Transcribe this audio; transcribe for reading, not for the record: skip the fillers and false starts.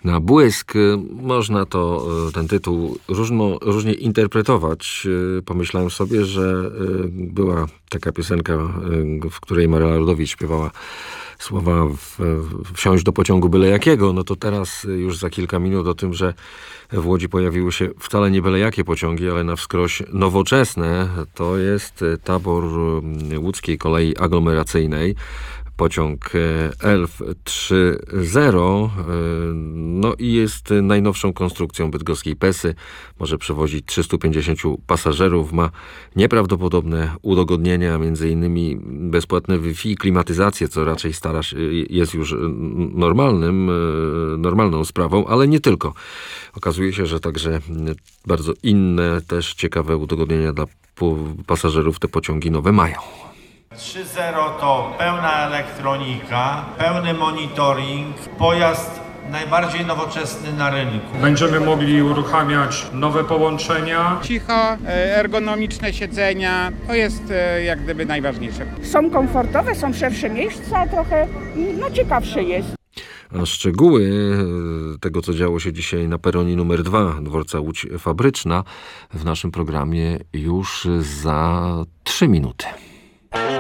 na błysk. Można ten tytuł różnie interpretować. Pomyślałem sobie, że była taka piosenka, w której Maryla Rodowicz śpiewała słowa wsiąść do pociągu byle jakiego. No to teraz już za kilka minut o tym, że w Łodzi pojawiły się wcale nie byle jakie pociągi, ale na wskroś nowoczesne. To jest tabor łódzkiej kolei aglomeracyjnej. Pociąg Elf 3.0, no i jest najnowszą konstrukcją bydgoskiej Pesy. Może przewozić 350 pasażerów, ma nieprawdopodobne udogodnienia, m.in. bezpłatne Wi-Fi, klimatyzację, co raczej jest już normalną sprawą, ale nie tylko. Okazuje się, że także bardzo inne, też ciekawe udogodnienia dla pasażerów te pociągi nowe mają. 3.0 to pełna elektronika, pełny monitoring, pojazd najbardziej nowoczesny na rynku. Będziemy mogli uruchamiać nowe połączenia. Cicho, ergonomiczne siedzenia, to jest jak gdyby najważniejsze. Są komfortowe, są szersze miejsca, trochę ciekawsze jest. A szczegóły tego, co działo się dzisiaj na peronie numer 2 dworca Łódź Fabryczna w naszym programie już za 3 minuty.